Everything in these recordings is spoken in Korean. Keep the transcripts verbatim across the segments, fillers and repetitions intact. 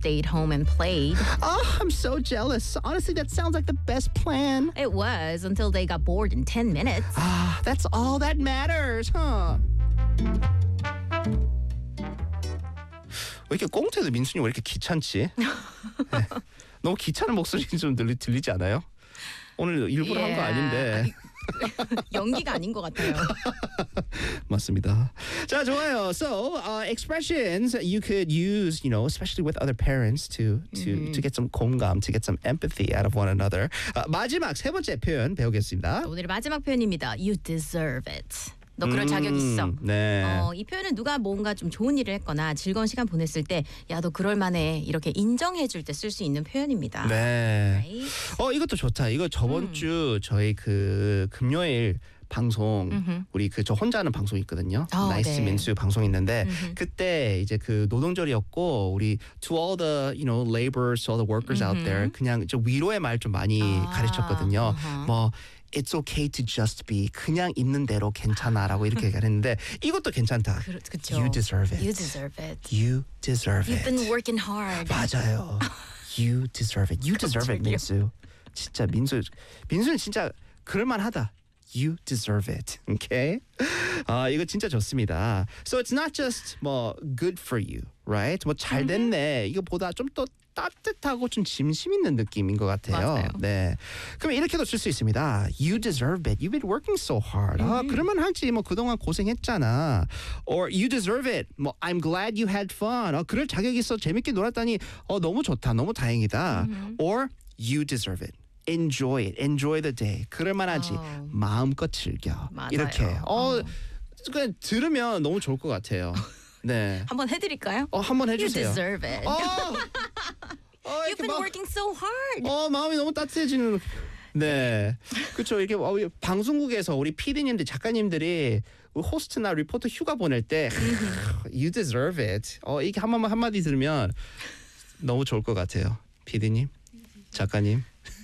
stayed home and played. Oh, I'm so jealous. Honestly, that sounds like the best plan. It was until they got bored in ten minutes. Ah, that's all that matters, huh? 왜 이렇게 꽁트도 민순이 왜 이렇게 귀찮지? 네. 너무 귀찮은 목소리 좀 들리, 들리지 않아요? 오늘 일부러 한 거 아닌데. 연기가 아닌 것 같아요. 맞습니다. 자, 좋아요. So, uh, expressions you could use, you know, especially with other parents to to 음. to get some 공감, to get some empathy out of one another. 아, 마지막 세 번째 표현 배우겠습니다. 오늘의 마지막 표현입니다. You deserve it. 너 그럴 음, 자격 있어. 네. 어, 이 표현은 누가 뭔가 좀 좋은 일을 했거나 즐거운 시간 보냈을 때 야, 너 그럴 만해 이렇게 인정해 줄 때 쓸 수 있는 표현입니다. 네. Right? 어, 이것도 좋다. 이거 저번 음. 주 저희 그 금요일 방송 음흠. 우리 그 저 혼자 하는 방송 있거든요. 어, 나이스 네. 민수 방송 있는데 음흠. 그때 이제 그 노동절이었고 우리 to all the you know laborers, to all the workers out 음흠. there 그냥 좀 위로의 말 좀 많이 아, 가르쳤거든요. 어허. 뭐 It's okay to just be 그냥 있는 대로 괜찮아라고 이렇게 얘기했는데 이것도 괜찮다. 그, 그쵸. You deserve it. You deserve it. You deserve You've it. been working hard. 맞아요. You deserve it. You deserve it, 갑자기요? 민수. 진짜 민수, 민수는 진짜 그럴만하다. You deserve it. Okay? 아, 이거 진짜 좋습니다. So it's not just 뭐 good for you, right? 뭐 잘 됐네. 이거보다 좀 더 따뜻하고 좀 진심 있는 느낌인 것 같아요. 맞아요. 네. 그럼 이렇게도 쓸 수 있습니다. You deserve it. You've been working so hard. 아, 그럴만하지. 뭐 그동안 고생했잖아. Or you deserve it. 뭐 I'm glad you had fun. 어, 그럴 자격 있어. 재밌게 놀았다니. 어, 너무 좋다. 너무 다행이다. Or you deserve it. Enjoy it. Enjoy the day. 그럴만하지. 어. 마음껏 즐겨. 맞아요. 이렇게. 어, 어. 그냥 들으면 너무 좋을 것 같아요. 네. 한번 해드릴까요? 어, 한번 You 해주세요. deserve it. 어, 어, You've 이렇게 been 막, working so hard. 어, 마음이 너무 따뜻해지는. 네, 그렇죠. 이렇게 어, 방송국에서 우리 피디님들, 작가님들이 호스트나 리포터 휴가 보낼 때 You deserve it. 어, 이게 한 번만 한마디 들으면 너무 좋을 것 같아요. 피디님, 작가님.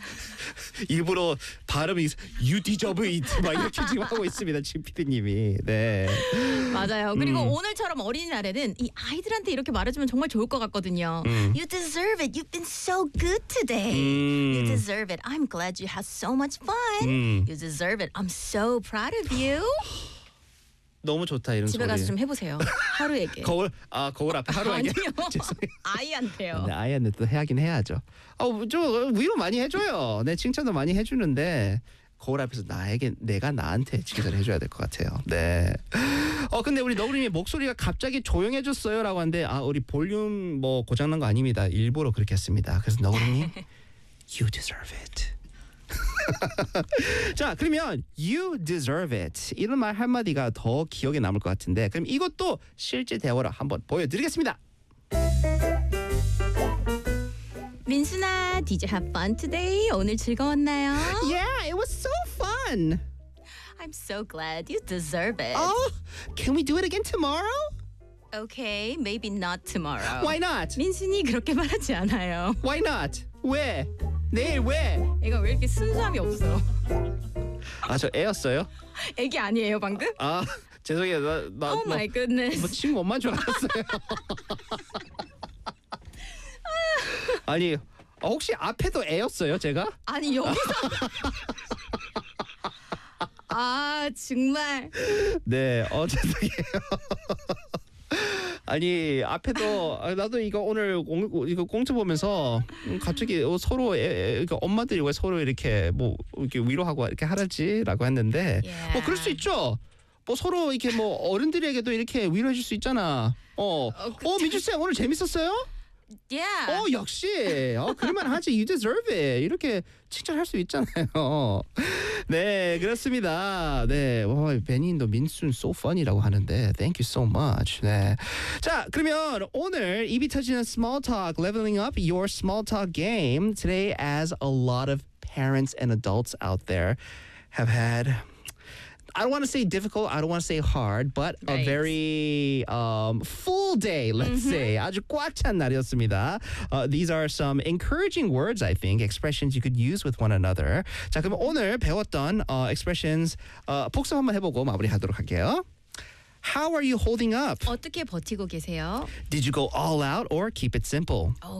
일부러 발음이 You deserve it 막 이렇게 지금 하고 있습니다. 지금 피디님이. 네. 맞아요. 그리고 음. 오늘처럼 어린이날에는 이 아이들한테 이렇게 말해주면 정말 좋을 것 같거든요. 음. You deserve it. You've been so good today. 음. You deserve it. I'm glad you had so much fun. 음. You deserve it. I'm so proud of you. 너무 좋다 이런 집에 소리. 가서 좀 해보세요. 하루에게. 거울 아 거울 앞에 하루 아니요. 죄송해요. 아이한테요. 네, 아이한테 또 해야긴 해야죠. 어, 저 위로 많이 해줘요. 네, 칭찬도 많이 해주는데 거울 앞에서 나에게 내가 나한테 칭찬을 해줘야 될 것 같아요. 네. 어 근데 우리 너구리님 목소리가 갑자기 조용해졌어요라고 하는데 아 우리 볼륨 뭐 고장난 거 아닙니다. 일부러 그렇게 했습니다. 그래서 너구리님 You deserve it. 자, 그러면 you deserve it 이런 말 한마디가 더 기억에 남을 것 같은데 그럼 이것도 실제 대화로 한번 보여드리겠습니다. 민수나, did you have fun today? 오늘 즐거웠나요? Yeah, it was so fun. I'm so glad you deserve it. Oh, can we do it again tomorrow? Okay, maybe not tomorrow. Why not? 민순이 그렇게 말하지 않아요. Why not? 왜? 내일 왜? 애가 왜 이렇게 순수함이 없어? 아, 저 애였어요? 애기 아니에요 방금? 아, 죄송해요. 나, 나, Oh my 뭐, goodness. 뭐 친구 엄마인 줄 알았어요. 아니, 어, 혹시 앞에도 애였어요, 제가? 아니 여기서 아 정말 네, 어, 죄송해요. 아니 앞에도 아, 나도 이거 오늘 공, 이거 공투 보면서 음, 갑자기 어, 서로 애, 애, 그러니까 엄마들이 왜 서로 이렇게 뭐 이렇게 위로하고 이렇게 하라지라고 했는데 Yeah. 뭐 그럴 수 있죠. 뭐 서로 이렇게 뭐 어른들에게도 이렇게 위로해줄 수 있잖아. 어, 어, 그쵸. 어 민주 쌤 오늘 재밌었어요? yeah. 어 역시 어 그러면 하지 you deserve it 이렇게 칭찬할 수 있잖아요. 네 그렇습니다. 네 와, 베니도 민순 so fun이라고 하는데 thank you so much. 네. 자 그러면 오늘 입이 터지는 small talk leveling up your small talk game today as a lot of parents and adults out there have had I don't want to say difficult, I don't want to say hard, but a Right. very um, full day, let's say. 아주 꽉 찬 날이었습니다. Uh, these are some encouraging words, I think, expressions you could use with one another. 자, 그럼 오늘 배웠던 uh, expressions uh, 복습 한번 해보고 마무리하도록 할게요. How are you holding up? 어떻게 버티고 계세요? Did you go all out or keep it simple? 어,